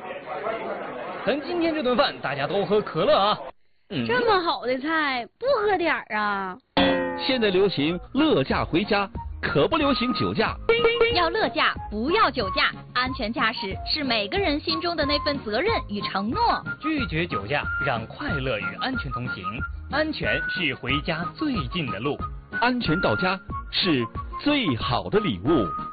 等今天这顿饭，大家都喝可乐啊！ 这么好的菜，不喝点儿啊？ 现在流行乐驾回家，可不流行酒驾。 要乐驾，不要酒驾。安全驾驶是每个人心中的那份责任与承诺。 拒绝酒驾，让快乐与安全同行。安全是回家最近的路， 安全到家是最好的礼物。